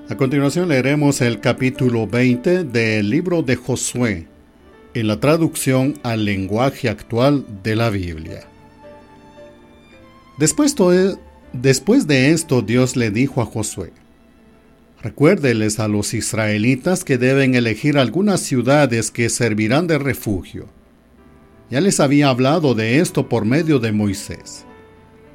A continuación leeremos el capítulo 20 del libro de Josué, en la traducción al lenguaje actual de la Biblia. Después de esto, Dios le dijo a Josué: recuérdeles a los israelitas que deben elegir algunas ciudades que servirán de refugio. Ya les había hablado de esto por medio de Moisés.